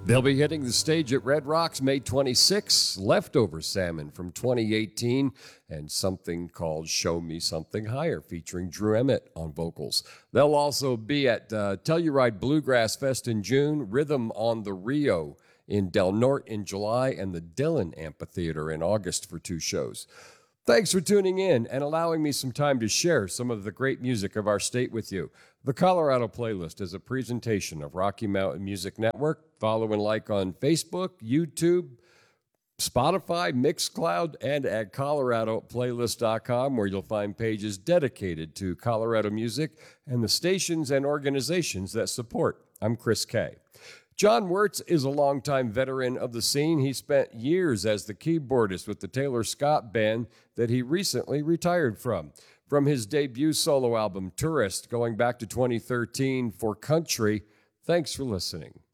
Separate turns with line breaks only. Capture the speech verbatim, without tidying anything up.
They'll be hitting the stage at Red Rocks May twenty-sixth, Leftover Salmon from twenty eighteen, and something called Show Me Something Higher featuring Drew Emmett on vocals. They'll also be at uh, Telluride Bluegrass Fest in June, Rhythm on the Rio in Del Norte in July, and the Dillon Amphitheater in August for two shows. Thanks for tuning in and allowing me some time to share some of the great music of our state with you. The Colorado Playlist is a presentation of Rocky Mountain Music Network. Follow and like on Facebook, YouTube, Spotify, Mixcloud, and at colorado playlist dot com, where you'll find pages dedicated to Colorado music and the stations and organizations that support. I'm Chris Kay. John Wirtz is a longtime veteran of the scene. He spent years as the keyboardist with the Taylor Scott Band that he recently retired from. From his debut solo album, Tourist, going back to twenty thirteen for Country, thanks for listening.